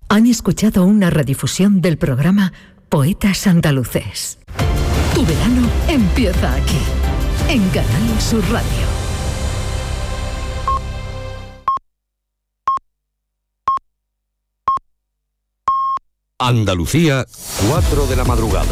Han escuchado una redifusión del programa Poetas Andaluces. Tu verano empieza aquí, en Canal Sur Radio. Andalucía, 4 de la madrugada.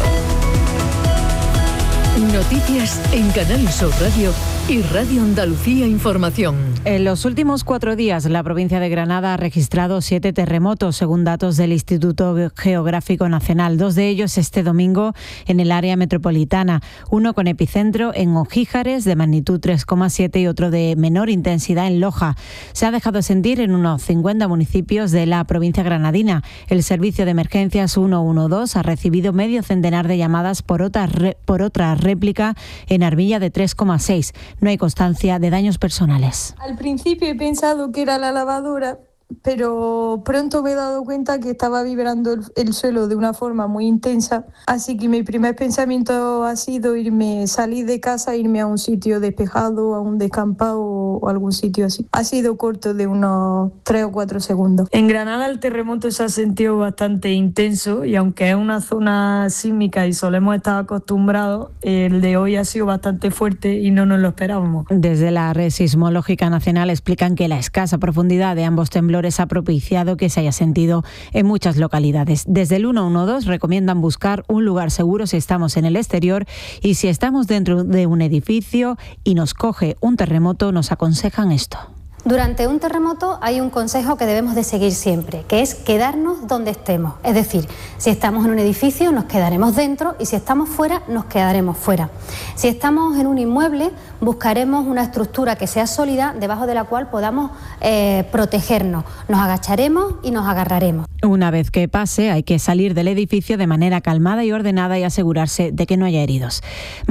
Noticias en Canal Sur Radio y Radio Andalucía Información. En los últimos 4 días, la provincia de Granada ha registrado 7 terremotos, según datos del Instituto Geográfico Nacional. 2 de ellos este domingo en el área metropolitana. Uno con epicentro en Ogíjares, de magnitud 3,7, y otro de menor intensidad en Loja. Se ha dejado sentir en unos 50 municipios de la provincia granadina. El servicio de emergencias 112 ha recibido medio centenar de llamadas por otra réplica en Armilla de 3,6. No hay constancia de daños personales. Al principio he pensado que era la lavadora, pero pronto me he dado cuenta que estaba vibrando el suelo de una forma muy intensa, así que mi primer pensamiento ha sido salir de casa, irme a un sitio despejado, a un descampado o algún sitio así. Ha sido corto, de unos 3 o 4 segundos. En Granada el terremoto se ha sentido bastante intenso, y aunque es una zona sísmica y solemos estar acostumbrados, el de hoy ha sido bastante fuerte y no nos lo esperábamos. Desde la Red Sismológica Nacional explican que la escasa profundidad de ambos temblores ha propiciado que se haya sentido en muchas localidades. Desde el 112 recomiendan buscar un lugar seguro si estamos en el exterior, y si estamos dentro de un edificio y nos coge un terremoto, nos aconsejan esto. Durante un terremoto hay un consejo que debemos de seguir siempre, que es quedarnos donde estemos. Es decir, si estamos en un edificio nos quedaremos dentro, y si estamos fuera nos quedaremos fuera. Si estamos en un inmueble buscaremos una estructura que sea sólida, debajo de la cual podamos protegernos. Nos agacharemos y nos agarraremos. Una vez que pase hay que salir del edificio de manera calmada y ordenada y asegurarse de que no haya heridos.